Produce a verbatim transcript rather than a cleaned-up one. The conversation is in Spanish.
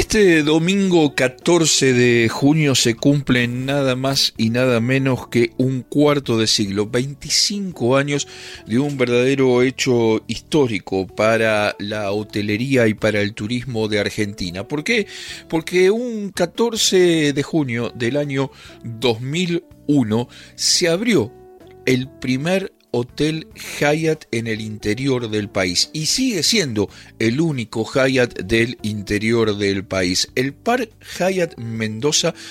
Este domingo catorce de junio se cumplen nada más y nada menos que un cuarto de siglo, veinticinco años de un verdadero hecho histórico para la hotelería y para el turismo de Argentina. ¿Por qué? Porque un catorce de junio del año dos mil uno se abrió el primer Hotel Hyatt en el interior del país y sigue siendo el único Hyatt del interior del país. El Park Hyatt Mendoza